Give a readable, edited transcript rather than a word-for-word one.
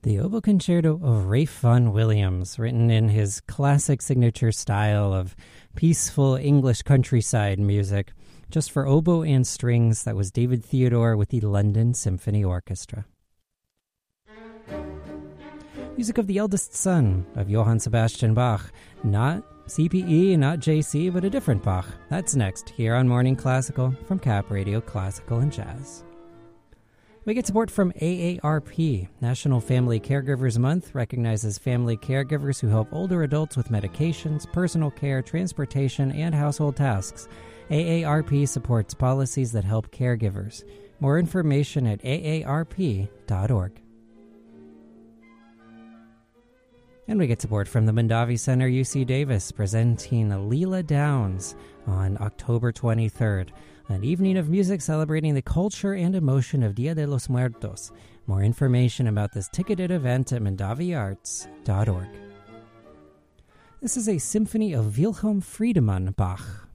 The Oboe Concerto of Ralph Vaughan Williams, written in his classic signature style of peaceful English countryside music, just for oboe and strings. That was David Theodore with the London Symphony Orchestra. Music of the eldest son of Johann Sebastian Bach, not CPE, not JC, but a different Bach. That's next here on Morning Classical from Cap Radio Classical and Jazz. We get support from AARP. National Family Caregivers Month recognizes family caregivers who help older adults with medications, personal care, transportation, and household tasks. AARP supports policies that help caregivers. More information at aarp.org. And we get support from the Mondavi Center UC Davis, presenting Leela Downs on October 23rd. An evening of music celebrating the culture and emotion of Dia de los Muertos. More information about this ticketed event at mondaviarts.org. This is a symphony of Wilhelm Friedemann Bach